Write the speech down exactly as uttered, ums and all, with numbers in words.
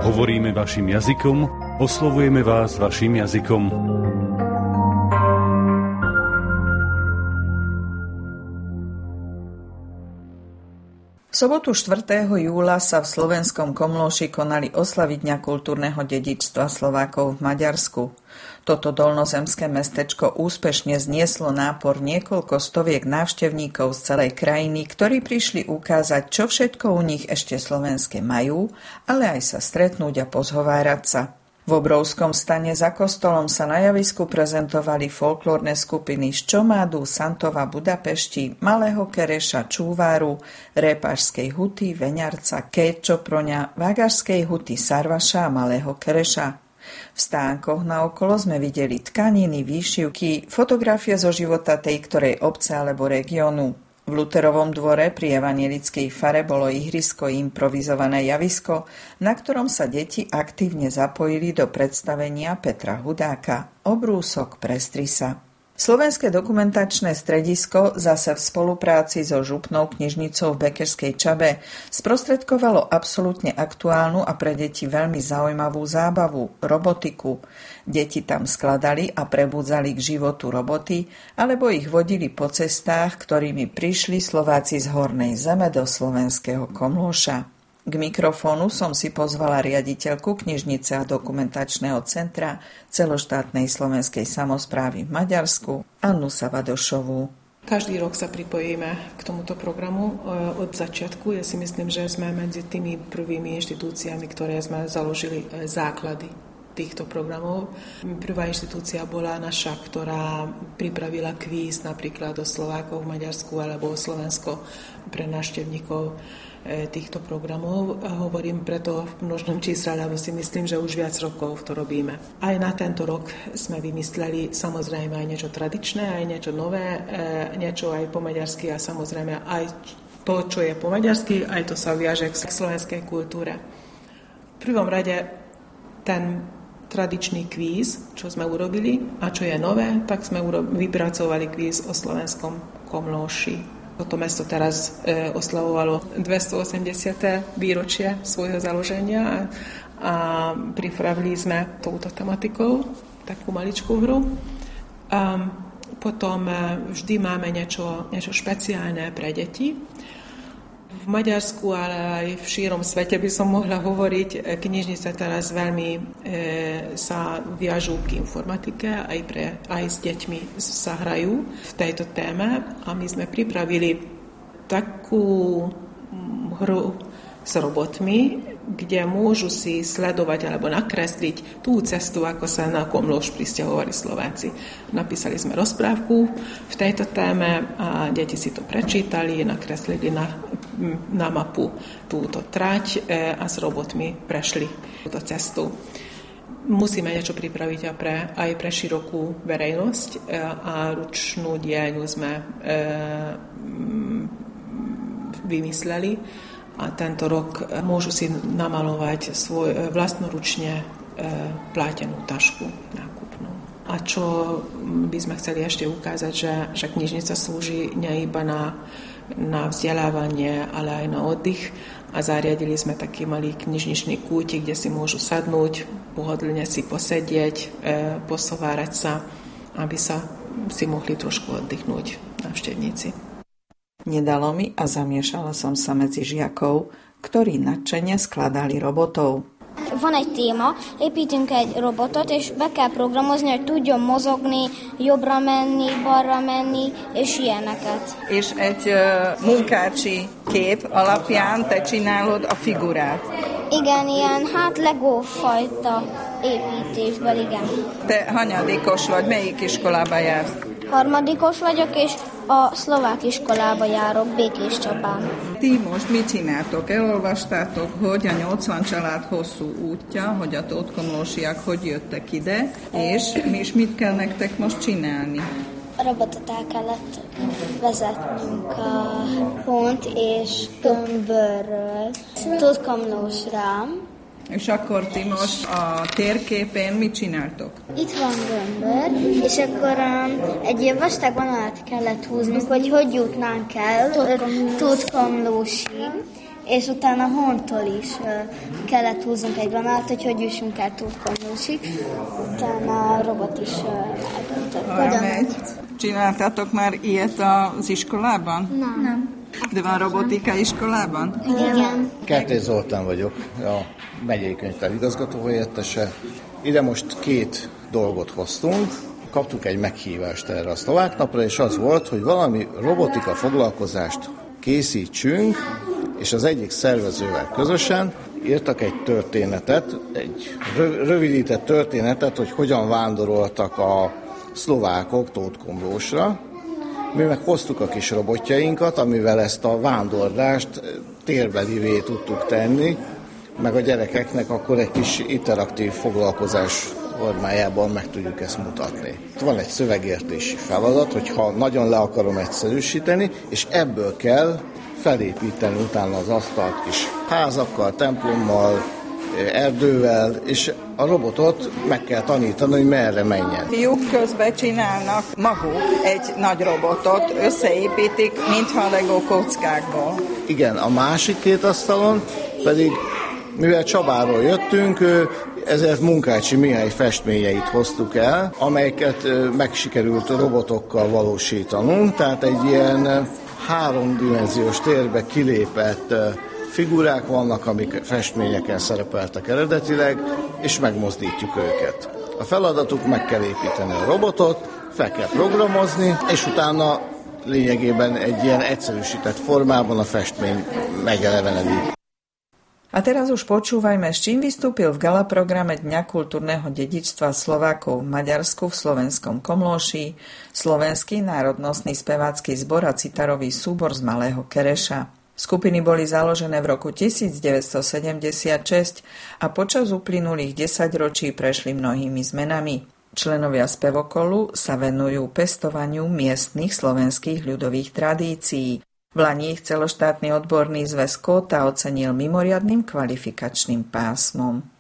Hovoríme vašim jazykom, oslovujeme vás vašim jazykom. V sobotu štvrtého júla sa v slovenskom Komlóši konali oslavy Dňa kultúrneho dedičstva Slovákov v Maďarsku. Toto dolnozemské mestečko úspešne znieslo nápor niekoľko stoviek návštevníkov z celej krajiny, ktorí prišli ukázať, čo všetko u nich ešte slovenské majú, ale aj sa stretnúť a pozhovárať sa. V obrovskom stane za kostolom sa na javisku prezentovali folklórne skupiny z Čomádu, Santova, Budapešti, Malého Kereša, Čúváru, Répašskej huty, Veňarca, Kéčoproňa, Vágašskej huty, Sarvaša a Malého Kereša. V stánkoch naokolo sme videli tkaniny, výšivky, fotografie zo života tej ktorej obce alebo regiónu. V Luterovom dvore pri evanjelickej fare bolo ihrisko improvizované javisko, na ktorom sa deti aktívne zapojili do predstavenia Petra Hudáka Obrúsok prestri sa. Slovenské dokumentačné stredisko zase v spolupráci so župnou knižnicou v Bekerskej Čabe sprostredkovalo absolútne aktuálnu a pre deti veľmi zaujímavú zábavu, robotiku. Deti tam skladali a prebudzali k životu roboty, alebo ich vodili po cestách, ktorými prišli Slováci z hornej zeme do slovenského Komlóša. K mikrofónu som si pozvala riaditeľku knižnice a dokumentačného centra celoštátnej slovenskej samosprávy v Maďarsku, Annu Savadošovú. Každý rok sa pripojíme k tomuto programu od začiatku. Ja si myslím, že sme medzi tými prvými inštitúciami, ktoré sme založili základy týchto programov. Prvá inštitúcia bola naša, ktorá pripravila kvíz napríklad o Slovákov v Maďarsku alebo o Slovensko pre návštevníkov týchto programov. Hovorím preto v množnom čísle, lebo si myslím, že už viac rokov to robíme. Aj na tento rok sme vymysleli samozrejme aj niečo tradičné, aj niečo nové, niečo aj po maďarsky a samozrejme aj to, čo je po maďarsky, aj to sa viaže k slovenskej kultúre. V prvom rade ten tradičný kvíz, čo sme urobili a čo je nové, tak sme vypracovali kvíz o slovenskom Komlóši. Toto mesto teraz e, oslavovalo dvestoosemdesiate výročie svojho založenia a, a pripravili sme touto tematikou takú maličkú hru. A potom e, vždy máme niečo, niečo špeciálne pre deti. V Maďarsku, ale aj v šírom svete by som mohla hovoriť, knižnice teraz veľmi e, sa viažú k informatike, aj, pre, aj s deťmi sa hrajú v tejto téme a my sme pripravili takú hru s robotmi, kde môžu si sledovať alebo nakresliť tú cestu, ako sa na Komlóš prisťahovali Slováci. Napísali sme rozprávku v tejto téme a deti si to prečítali, nakreslili na, na mapu túto trať a s robotmi prešli túto cestu. Musíme niečo pripraviť aj pre, aj pre širokú verejnosť a ručnú dielňu sme e, vymysleli. A tento rok môžu si namalovať svoj vlastnoručne e, plátenú tašku nákupnú. A čo by sme chceli ešte ukázať, že, že knižnica slúži nie iba na, na vzdelávanie, ale aj na oddych. A zariadili sme taký malý knižničný kútik, kde si môžu sadnúť, pohodlne si posedieť, e, posovárať sa, aby sa si mohli trošku oddychnúť návštevníci. Nedalo mi a zamiešala som sa medzi žiakov, ktorí nadšene skladali robotov. Van egy téma, építünk egy robotot, és be kell programozni, hogy tudjon mozogni, jobbra menni, balra menni, és ilyeneket. És egy uh, munkácsi kép alapján te csinálod a figurát. Igen, ilyen, hát Lego fajta építésből, igen. Te hanyadikos vagy, melyik iskolába jársz? Harmadikos vagyok, és a szlovák iskolába járok Békéscsapán. Ti most mit csináltok? Elolvastátok, hogy a nyolcvan család hosszú útja, hogy a tótkomlósiak hogy jöttek ide, és mi is mit kell nektek most csinálni? A robotot el kellett vezetnünk a Hont és Gömbörről Tótkomlósra. És akkor ti most a térképen mit csináltok? Itt van Gömbör, és akkor um, egy ilyen vastag vonalat kellett húznunk, hogy hogy jutnánk el Tótkomlósig, és utána Hontól is kellett húznunk egy vonalat, hogy üssünk el Tótkomlósig. Utána a robot is elment. Csináltátok már ilyet az iskolában? Nem. Nem. De van robotika iskolában? Igen. Kertész Zoltán vagyok, a megyei könyvtár igazgatóhelyettese. Ide most két dolgot hoztunk. Kaptuk egy meghívást erre a szlovák napra, és az volt, hogy valami robotika foglalkozást készítsünk, és az egyik szervezővel közösen írtak egy történetet, egy rövidített történetet, hogy hogyan vándoroltak a szlovákok Tótkomlósra. Mi meg hoztuk a kis robotjainkat, amivel ezt a vándorlást térbelivé tudtuk tenni, meg a gyerekeknek akkor egy kis interaktív foglalkozás formájában meg tudjuk ezt mutatni. Van egy szövegértési feladat, hogyha nagyon le akarom egyszerűsíteni, és ebből kell felépíteni utána az asztalt kis házakkal, templommal, erdővel, és a robotot meg kell tanítani, hogy merre menjen. Fiúk közben csinálnak maguk egy nagy robotot, összeépítik, mintha Lego kockákból. Igen, a másik két asztalon pedig, mivel Csabáról jöttünk, ezért Munkácsi Mihály festményeit hoztuk el, amelyeket meg sikerült robotokkal valósítanunk, tehát egy ilyen háromdimenziós térbe kilépett figurák vannak, amik festményeken szerepeltek eredetileg, és megmozdítjuk őket. A feladatuk, meg kell építeni a robotot, fel kell programozni, és utána lényegében egy ilyen egyszerűsített formában a festmény megelevenedik. A teraz už počúvajme, s čím vystúpil v gala programe Dňa kultúrneho dedičstva Slovákov v Maďarsku v slovenskom Komlóši slovenský národnostný spevácky zbor a citarový súbor z Malého Kereša. Skupiny boli založené v roku devätnásťsedemdesiatšesť a počas uplynulých desaťročí prešli mnohými zmenami. Členovia spevokolu sa venujú pestovaniu miestnych slovenských ľudových tradícií. V lani ich celoštátny odborný zväz Kóta ocenil mimoriadnym kvalifikačným pásmom.